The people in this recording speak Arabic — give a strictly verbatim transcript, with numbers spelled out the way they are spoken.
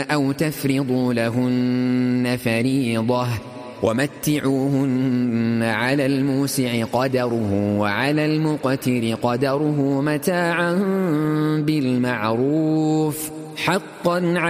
أو تفرضوا لهن فريضة ومتعوهن على الموسع قدره وعلى المقتر قدره متاعا بالمعروف حقا